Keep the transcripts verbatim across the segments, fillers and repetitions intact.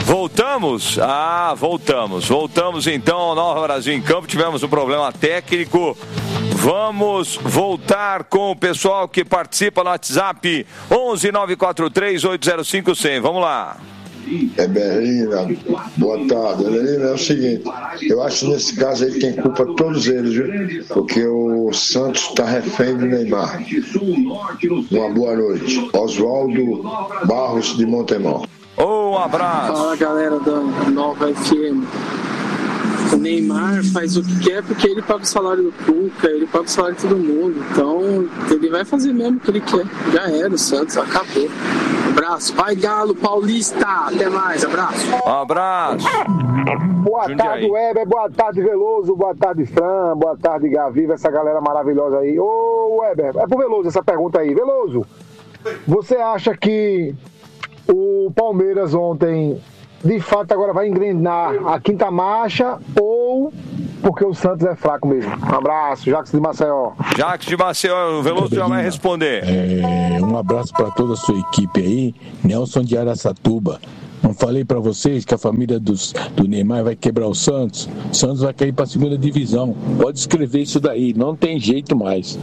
Voltamos? Ah, voltamos. Voltamos então ao Nova Brasil em Campo. Tivemos um problema técnico. Vamos voltar com o pessoal que participa no WhatsApp onze nove quatro três oito zero cinco zero zero. Vamos lá. É Berlina, boa tarde. Berlina, é o seguinte, eu acho que nesse caso aí tem culpa todos eles, viu? Porque o Santos está refém do Neymar. Uma boa noite. Oswaldo Barros de Montemor. Um abraço. Fala, galera da Nova F M. O Neymar faz o que quer porque ele paga o salário do Cuca, ele paga o salário de todo mundo. Então, ele vai fazer mesmo o que ele quer. Já era, o Santos acabou. Abraço. Vai, Galo Paulista. Até mais. Abraço. Um abraço. Boa Jundiaí. Tarde, Weber. Boa tarde, Veloso. Boa tarde, Fran. Boa tarde, Gaviva. Essa galera maravilhosa aí. Ô, Weber, é pro Veloso essa pergunta aí. Veloso, você acha que o Palmeiras ontem, de fato, agora vai engrenar a quinta marcha ou porque o Santos é fraco mesmo? Um abraço, Jacques de Maceió. Jacques de Maceió, o Veloso já vai responder. É, um abraço para toda a sua equipe aí, Nelson de Araçatuba. Não falei para vocês que a família dos, do Neymar vai quebrar o Santos? O Santos vai cair para a segunda divisão. Pode escrever isso daí, não tem jeito mais.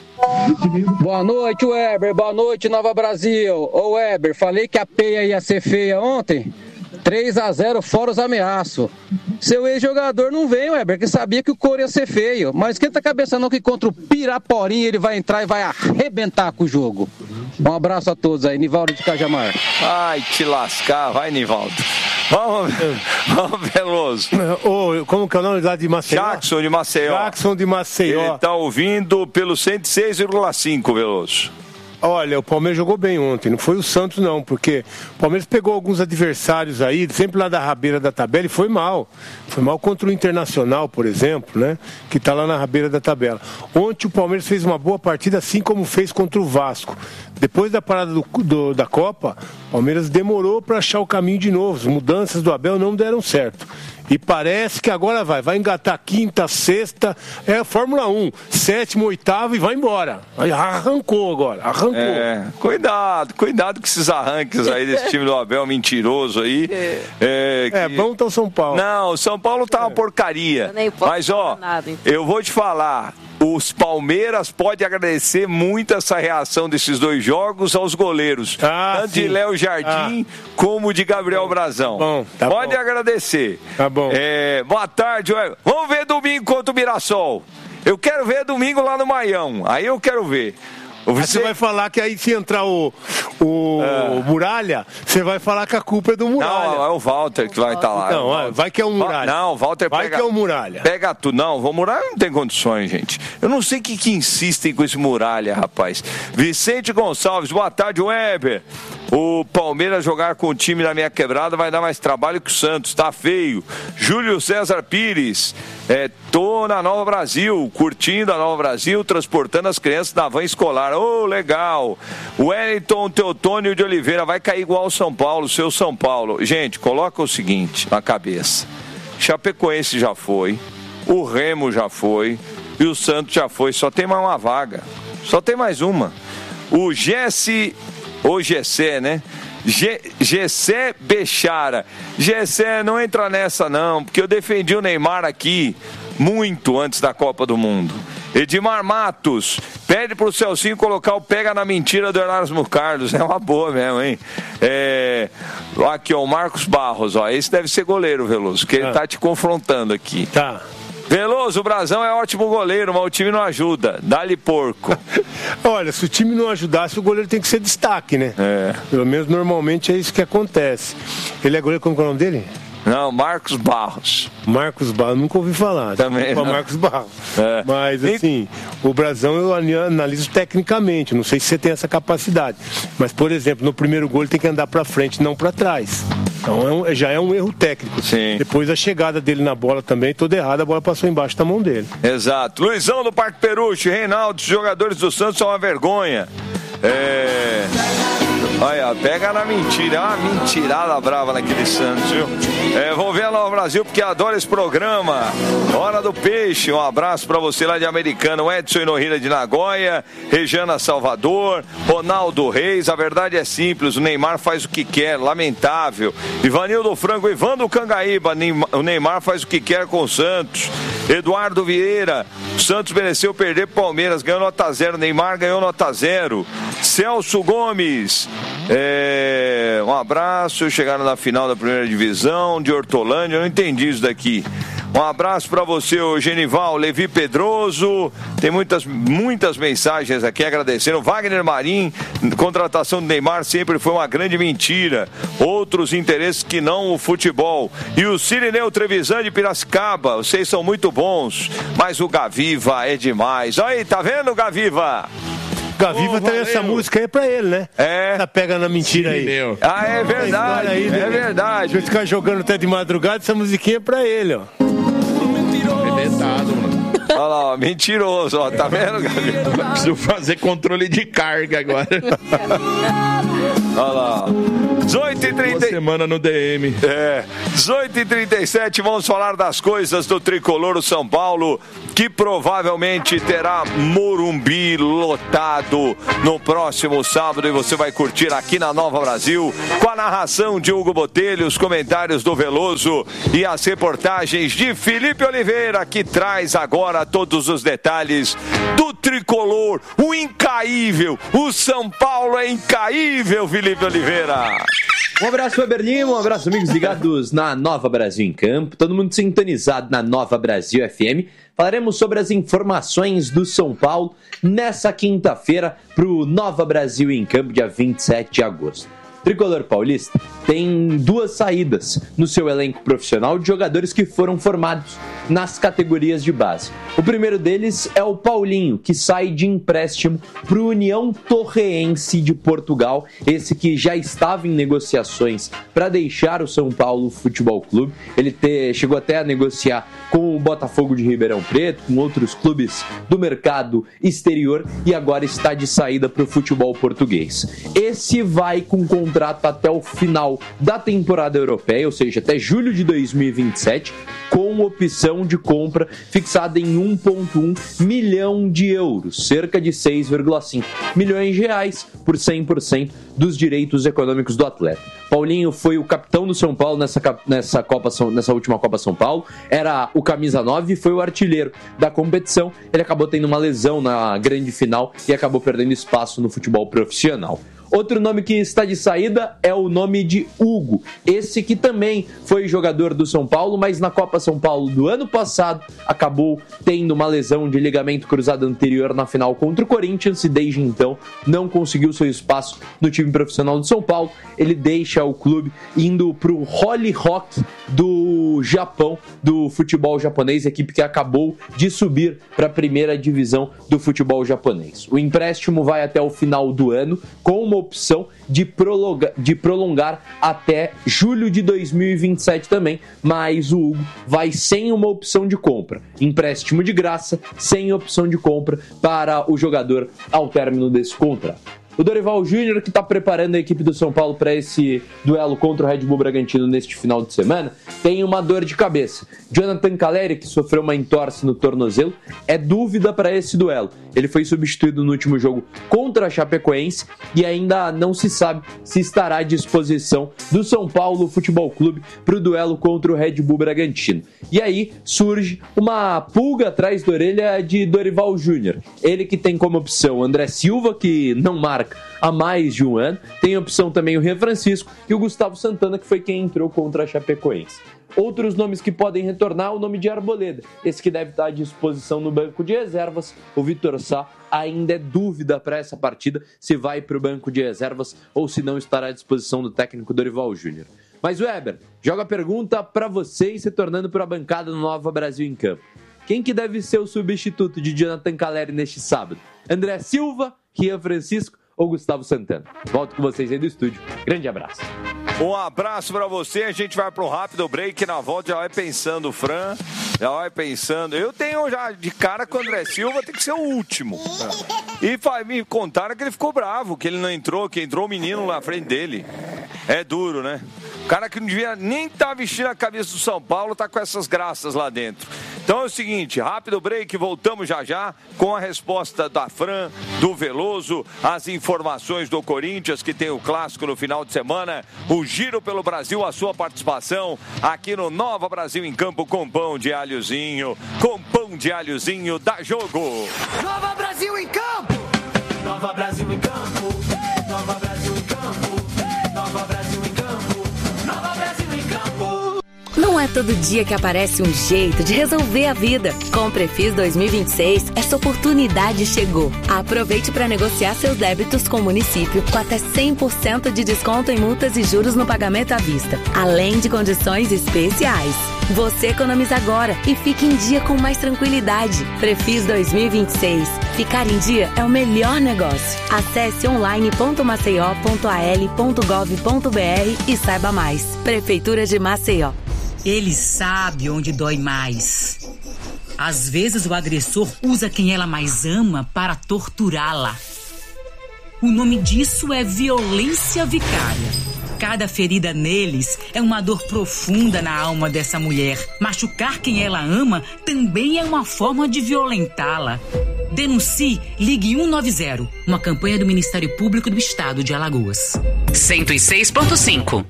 Boa noite, Weber. Boa noite, Nova Brasil. Ô, Weber, falei que a peia ia ser feia ontem. três a zero fora os ameaços. Seu ex-jogador não veio, Weber, que sabia que o couro ia ser feio. Mas esquenta a cabeça não que contra o Piraporinha ele vai entrar e vai arrebentar com o jogo. Um abraço a todos aí, Nivaldo de Cajamar. Ai, te lascar, vai, Nivaldo. Vamos, vamos, Veloso. Ô, como que é o nome lá de Maceió? Jackson de Maceió. Jackson de Maceió. Ele tá ouvindo pelo cento e seis vírgula cinco, Veloso. Olha, o Palmeiras jogou bem ontem, não foi o Santos não, porque o Palmeiras pegou alguns adversários aí, sempre lá da rabeira da tabela, e foi mal. Foi mal contra o Internacional, por exemplo, né? Que está lá na rabeira da tabela. Ontem o Palmeiras fez uma boa partida, assim como fez contra o Vasco. Depois da parada do, do, da Copa, o Palmeiras demorou para achar o caminho de novo. As mudanças do Abel não deram certo. E parece que agora vai, vai engatar quinta, sexta, é a Fórmula um, sétimo, oitavo e vai embora. Aí arrancou agora, arrancou. É, cuidado, cuidado com esses arranques aí desse time do Abel mentiroso aí. É, é que... vamos então São Paulo. Não, o São Paulo tá uma porcaria. Mas ó, nada, então. Eu vou te falar, os Palmeiras podem agradecer muito essa reação desses dois jogos aos goleiros. Ah, tanto de Léo Jardim ah. como de Gabriel Brazão. Bom, tá Pode bom. agradecer. Tá bom. É, boa tarde, ué. Vamos ver domingo contra o Mirassol. Eu quero ver domingo lá no Maião. Aí eu quero ver. Você... você vai falar que aí se entrar o, o, é. o Muralha, você vai falar que a culpa é do Muralha. Não, é o Walter que vai estar tá lá. Não, vai que é o Muralha. Não, o Walter vai pega... que é o Muralha. Pega tudo. Não, o Muralha não tem condições, gente. Eu não sei o que, que insistem com esse Muralha, rapaz. Vicente Gonçalves, boa tarde, Weber. O Palmeiras jogar com o time na minha quebrada vai dar mais trabalho que o Santos, tá feio. Júlio César Pires, é, tô na Nova Brasil, curtindo a Nova Brasil, transportando as crianças na van escolar. Ô, oh, legal. Wellington Teotônio de Oliveira, vai cair igual o São Paulo, seu São Paulo. Gente, coloca o seguinte na cabeça. Chapecoense já foi, o Remo já foi e o Santos já foi. Só tem mais uma vaga. Só tem mais uma. O Jesse... Ou Gessé, né? Gessé Bechara. Gessé, não entra nessa não, porque eu defendi o Neymar aqui muito antes da Copa do Mundo. Edmar Matos, pede pro Celcinho colocar o pega na mentira do Erasmo Carlos. É uma boa mesmo, hein? É... Aqui, ó, o Marcos Barros, ó. Esse deve ser goleiro, Veloso, que ele ah. tá te confrontando aqui. Tá. Veloso, o Brazão é ótimo goleiro, mas o time não ajuda. Dá-lhe porco. Olha, se o time não ajudasse, o goleiro tem que ser destaque, né? É. Pelo menos normalmente é isso que acontece. Ele é goleiro, como é o nome dele? Não, Marcos Barros. Marcos Barros, nunca ouvi falar. Também não. Marcos Barros. É. Mas assim, e... o Brazão eu analiso tecnicamente, não sei se você tem essa capacidade. Mas, por exemplo, no primeiro gol ele tem que andar pra frente, não pra trás. Então é um, já é um erro técnico. Sim. Depois a chegada dele na bola também, toda errada, a bola passou embaixo da mão dele. Exato. Luizão do Parque Peruche, Reinaldo, os jogadores do Santos são uma vergonha. É... Olha, pega na mentira. É uma mentirada brava naquele Santos, viu? É, vou ver a Nova Brasil porque adoro esse programa. Hora do Peixe. Um abraço pra você lá de Americano. Edson Inohira de Nagoya, Rejana Salvador, Ronaldo Reis. A verdade é simples, o Neymar faz o que quer, lamentável. Ivanildo Franco, Ivan do Cangaíba, o Neymar faz o que quer com o Santos. Eduardo Vieira, o Santos mereceu perder pro Palmeiras, ganhou nota zero, Neymar ganhou nota zero. Celso Gomes, é, um abraço, chegaram na final da primeira divisão de Hortolândia, eu não entendi isso daqui. Um abraço para você, o Genival, Levi Pedroso, tem muitas, muitas mensagens aqui agradecendo. Wagner Marim, contratação do Neymar sempre foi uma grande mentira. Outros interesses que não o futebol. E o Cirineu Trevisan de Piracicaba, vocês são muito bons, mas o Gaviva é demais. Olha aí, tá vendo, Gaviva? Gaviva oh, tem essa música aí pra ele, né? É. Tá pegando a mentira aí. Ah, é verdade, aí, é verdade. Se ficar jogando até de madrugada, essa musiquinha é pra ele, ó. Arrebentado, mano. Olha lá, ó, mentiroso, ó, tá vendo, Gaviva? Preciso fazer controle de carga agora. Olha lá. dezoito e trinta... semana no D M. É, dezoito e trinta e sete, vamos falar das coisas do tricolor do São Paulo, que provavelmente terá Morumbi lotado no próximo sábado e você vai curtir aqui na Nova Brasil, com a narração de Hugo Botelho, os comentários do Veloso e as reportagens de Felipe Oliveira, que traz agora todos os detalhes do tricolor, o incaível, o São Paulo é incaível, Felipe Oliveira. Um abraço, Weber Lima, um abraço, amigos ligados na Nova Brasil em Campo, todo mundo sintonizado na Nova Brasil F M. Falaremos sobre as informações do São Paulo nessa quinta-feira para o Nova Brasil em Campo, dia vinte e sete de agosto. O tricolor paulista tem duas saídas no seu elenco profissional de jogadores que foram formados nas categorias de base. O primeiro deles é o Paulinho, que sai de empréstimo para o União Torreense de Portugal, esse que já estava em negociações para deixar o São Paulo Futebol Clube. Ele te, chegou até a negociar com o Botafogo de Ribeirão Preto, com outros clubes do mercado exterior e agora está de saída para o futebol português. Esse vai com contrato até o final da temporada europeia, ou seja, até julho de dois mil e vinte e sete, com opção de compra fixada em um vírgula um milhão de euros, cerca de seis vírgula cinco milhões de reais por cem por cento dos direitos econômicos do atleta. Paulinho foi o capitão do São Paulo nessa, nessa, Copa, nessa última Copa São Paulo, era o camisa nove e foi o artilheiro da competição. Ele acabou tendo uma lesão na grande final e acabou perdendo espaço no futebol profissional. Outro nome que está de saída é o nome de Hugo, esse que também foi jogador do São Paulo, mas na Copa São Paulo do ano passado acabou tendo uma lesão de ligamento cruzado anterior na final contra o Corinthians e desde então não conseguiu seu espaço no time profissional do São Paulo. Ele deixa o clube indo para o Holy Rock do Japão, do futebol japonês, equipe que acabou de subir para a primeira divisão do futebol japonês. O empréstimo vai até o final do ano, com uma opção de prolongar, de prolongar até julho de dois mil e vinte e sete também, mas o Hugo vai sem uma opção de compra. Empréstimo de graça, sem opção de compra para o jogador ao término desse contrato. O Dorival Júnior, que está preparando a equipe do São Paulo para esse duelo contra o Red Bull Bragantino neste final de semana, tem uma dor de cabeça. Jonathan Calleri, que sofreu uma entorse no tornozelo, é dúvida para esse duelo. Ele foi substituído no último jogo contra a Chapecoense e ainda não se sabe se estará à disposição do São Paulo Futebol Clube para o duelo contra o Red Bull Bragantino. E aí surge uma pulga atrás da orelha de Dorival Júnior. Ele que tem como opção André Silva, que não marca há mais de um ano. Tem opção também o Rian Francisco e o Gustavo Santana, que foi quem entrou contra a Chapecoense. Outros nomes que podem retornar, o nome de Arboleda, esse que deve estar à disposição no banco de reservas. O Vitor Sá ainda é dúvida para essa partida, se vai para o banco de reservas ou se não estará à disposição do técnico Dorival Júnior. Mas Weber, joga a pergunta para vocês, se tornando para a bancada do Nova Brasil em Campo. Quem que deve ser o substituto de Jonathan Calleri neste sábado? André Silva, Rian Francisco ou Gustavo Santana. Volto com vocês aí do estúdio. Grande abraço. Um abraço pra você, a gente vai pro rápido break, na volta já vai pensando, Fran, já vai pensando. Eu tenho já de cara que o André Silva tem que ser o último. E me contaram que ele ficou bravo, que ele não entrou, que entrou o menino na frente dele. É duro, né? O cara que não devia nem estar tá vestindo a camisa do São Paulo tá com essas graças lá dentro. Então é o seguinte, rápido break, voltamos já já com a resposta da Fran, do Veloso, as informações do Corinthians, que tem o clássico no final de semana, o Giro pelo Brasil, a sua participação aqui no Nova Brasil em Campo com pão de alhozinho, com pão de alhozinho, dá jogo! Nova Brasil em Campo! Nova Brasil em Campo! Nova Brasil em Campo! Nova Brasil em Campo! Nova Brasil em Campo! Não é todo dia que aparece um jeito de resolver a vida. Com o Prefis dois mil e vinte e seis, essa oportunidade chegou. Aproveite para negociar seus débitos com o município com até cem por cento de desconto em multas e juros no pagamento à vista, além de condições especiais. Você economiza agora e fica em dia com mais tranquilidade. Prefis dois mil e vinte e seis. Ficar em dia é o melhor negócio. Acesse online ponto maceió ponto a l ponto gov ponto b r e saiba mais. Prefeitura de Maceió. Ele sabe onde dói mais. Às vezes o agressor usa quem ela mais ama para torturá-la. O nome disso é violência vicária. Cada ferida neles é uma dor profunda na alma dessa mulher. Machucar quem ela ama também é uma forma de violentá-la. Denuncie, ligue um nove zero. Uma campanha do Ministério Público do Estado de Alagoas. cento e seis ponto cinco.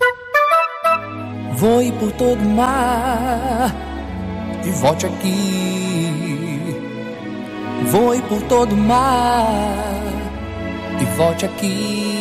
Voe por todo o mar e volte aqui. Voe por todo o mar e volte aqui.